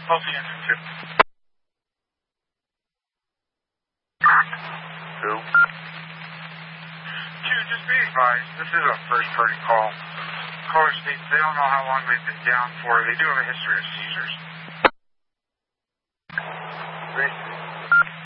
Healthy engine 2. Who? Q, just be advised, this is a first-party call. Caller states they don't know how long they've been down for. They do have a history of seizures. Great.